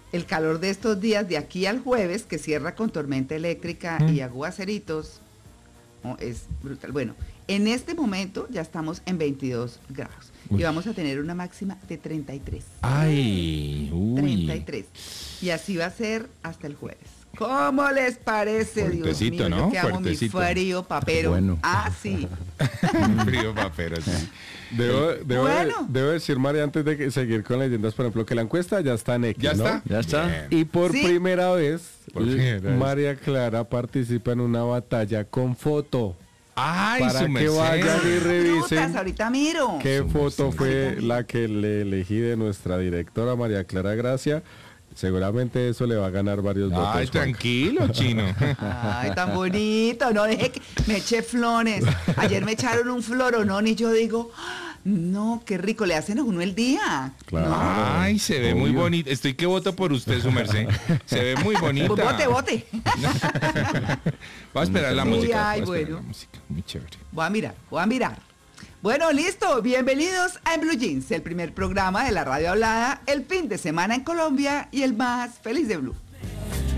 el calor de estos días de aquí al jueves, que cierra con tormenta eléctrica y aguaceritos, es brutal. Bueno, en este momento ya estamos en 22 grados y vamos a tener una máxima de 33. Ay, uy. 33. Y así va a ser hasta el jueves. ¿Cómo les parece, Dios Fuertecito, mío? ¿no? Yo que amo mi Fuertecito. frío papero. Bueno. Ah, sí. Frío papero, sí. Debo decir, María, antes de seguir con leyendas, por ejemplo, que la encuesta ya está en X, ¿Ya ¿no? está? Ya está. Bien. Y por Sí. primera vez, Por primera vez. María Clara participa en una batalla con foto. Ay, Para su que merced. vayan y revisen Frutas, ahorita miro. qué Su foto merced. fue la que le elegí de nuestra directora María Clara Gracia. Seguramente eso le va a ganar varios votos. Ay, Juan. tranquilo, chino. Ay, tan bonito. No deje que me eché flores. Ayer me echaron un floronón y yo digo, "Ah, no, qué rico, le hacen a uno el día". Claro. No. Ay, se ve muy Obvio. bonito. Estoy que voto por usted, su merced. Se ve muy bonita. Pues vote. Va a esperar la Sí, música. ay, va a esperar bueno. la música. Muy chévere. Voy a mirar. Bueno, listo. Bienvenidos a En Blue Jeans, el primer programa de la radio hablada, el fin de semana en Colombia y el más feliz de Blue.